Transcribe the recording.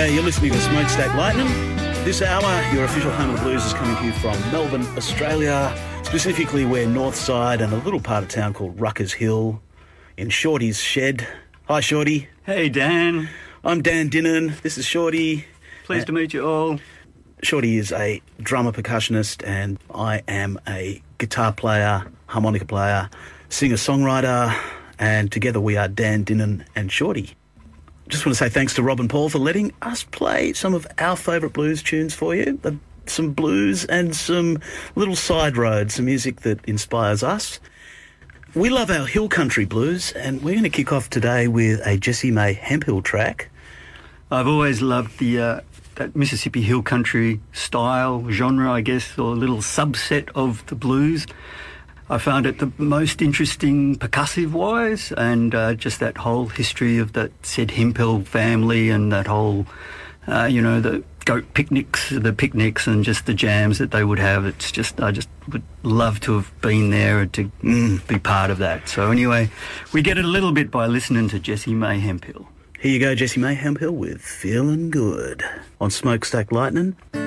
Hey, you're listening to Smokestack Lightning. This hour, your official home of the blues is coming to you from Melbourne, Australia, specifically we're north side and a little part of town called Ruckers Hill in Shorty's shed. Hi, Shorty. Hey, Dan. I'm Dan Dinnan. This is Shorty. Pleased to meet you all. Shorty is a drummer percussionist and I am a guitar player, harmonica player, singer-songwriter, and together we are Dan Dinnan and Shorty. Just want to say thanks to Rob and Paul for letting us play some of our favourite blues tunes for you. Some blues and some little side roads, some music that inspires us. We love our hill country blues, and we're going to kick off today with a Jessie May Hemphill track. I've always loved that Mississippi hill country style, genre, I guess, or little subset of the blues. I found it the most interesting percussive-wise, and just that whole history of that said Hemphill family and that whole, the goat picnics, and just the jams that they would have. It's just, I just would love to have been there to be part of that. So anyway, we get it a little bit by listening to Jessie May Hemphill. Here you go, Jessie May Hemphill with Feeling Good on Smokestack Lightning.